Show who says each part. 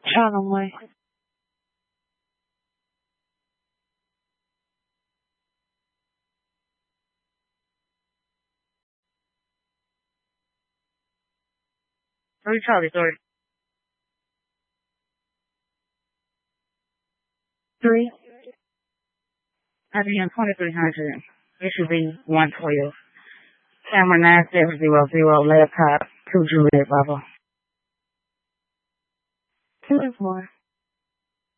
Speaker 1: Channel 3. IBM 2300. It should be 112. Camera 9700. Laptop 2 Juliet Bravo. 2 and 4.